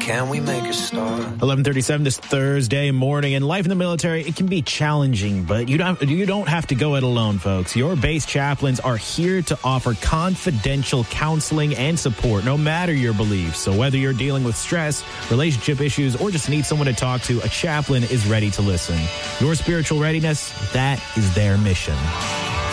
can we make a start? 11:37 this Thursday morning, and life in the military, it can be challenging, but you don't have to go it alone, folks. Your base chaplains are here to offer confidential counseling and support, no matter your beliefs. So whether you're dealing with stress, relationship issues, or just need someone to talk to, a chaplain is ready to listen. Your spiritual readiness, that is their mission.